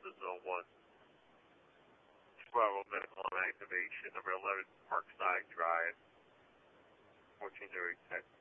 to Zone 1. Bravo medical on activation, number 11 Parkside Drive, 14 Tech.